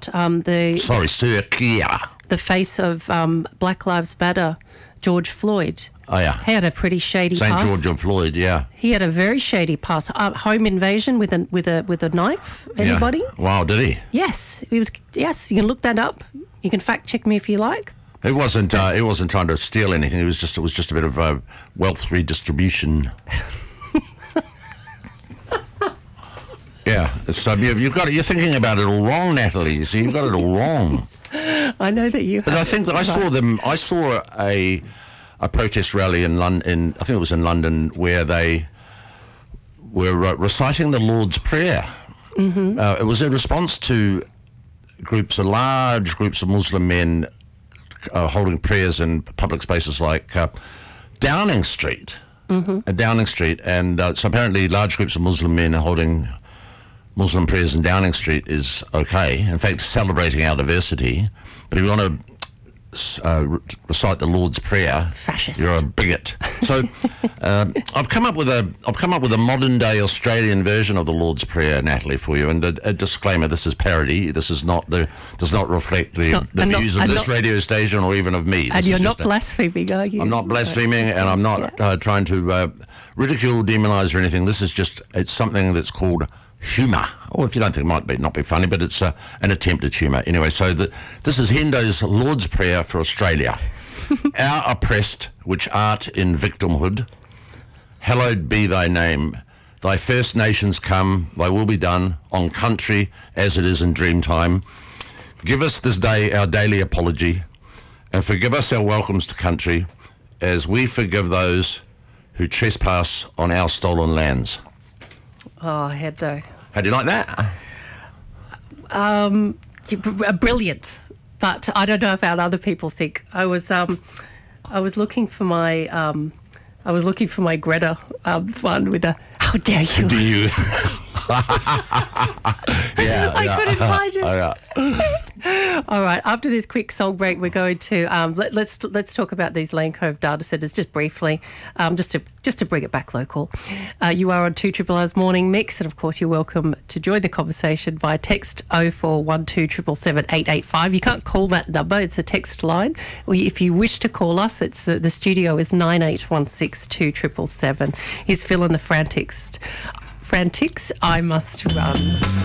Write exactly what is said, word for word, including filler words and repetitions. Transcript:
about um, the Sorry, Sir Keir. the face of um, Black Lives Matter, George Floyd. Oh, yeah. He had a pretty shady Saint past. George of Floyd, yeah. He had a very shady past. Uh, home invasion with a with a with a knife. Anybody? Yeah. Wow, did he? Yes, he was. Yes, you can look that up. You can fact check me if you like. He wasn't. Uh, he wasn't trying to steal anything. It was just. It was just a bit of uh, wealth redistribution. Yeah. So you, you've got. You're thinking about it all wrong, Natalie. You see, you've got it all wrong. I know that you. But I think that I saw them. I saw a a protest rally in London. I think it was in London where they were uh, reciting the Lord's Prayer. Mm-hmm. Uh, it was in response to groups, of large groups of Muslim men uh, holding prayers in public spaces like uh, Downing Street. Mm-hmm. At Downing Street, and uh, so apparently large groups of Muslim men holding Muslim prayers in Downing Street is okay. In fact, celebrating our diversity. But if you want to uh, re- recite the Lord's Prayer, Fascist. you're a bigot. So um, I've come up with a I've come up with a modern day Australian version of the Lord's Prayer, Natalie, for you. And a, a disclaimer: this is parody. This is not the does not reflect the, not- the and not- views of and this not- radio station or even of me. And This you're is not just a- blaspheming, are you? I'm not blaspheming, and I'm not uh, trying to uh, ridicule, demonise, or anything. This is just, it's something that's called humour. Or if you don't think it might be, not be funny, but it's uh, an attempt at humour. Anyway, so the, this is Hendo's Lord's Prayer for Australia. Our oppressed, which art in victimhood, hallowed be thy name. Thy first nations come, thy will be done, on country as it is in dream time. Give us this day our daily apology, and forgive us our welcomes to country, as we forgive those who trespass on our stolen lands. Oh, Hendo. How do you like that? Um, brilliant, but I don't know about other people think. I was um, I was looking for my um, I was looking for my Greta um, one with a how dare you? Do you? yeah, I yeah. couldn't find it. Oh, yeah. All right. After this quick song break, we're going to um, let, let's let's talk about these Lane Cove data centres just briefly, um, just to just to bring it back local. Uh, you are on two Triple R's Morning Mix, and of course, you're welcome to join the conversation via text oh four one two seven seven eight eight five. You can't call that number; it's a text line. Or if you wish to call us, it's the, the studio is nine eight one six two triple seven. Here's Phil and the Frantics. Frantics. I must run.